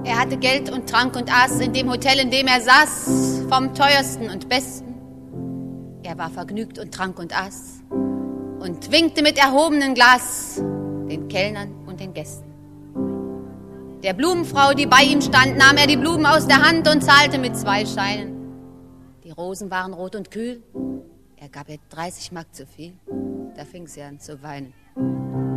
Er hatte Geld und trank und aß in dem Hotel, in dem er saß, vom teuersten und besten. Er war vergnügt und trank und aß und winkte mit erhobenem Glas den Kellnern und den Gästen. Der Blumenfrau, die bei ihm stand, nahm er die Blumen aus der Hand und zahlte mit 2 Scheinen. Die Rosen waren rot und kühl. Er gab ihr 30 Mark zu viel. Da fing sie an zu weinen.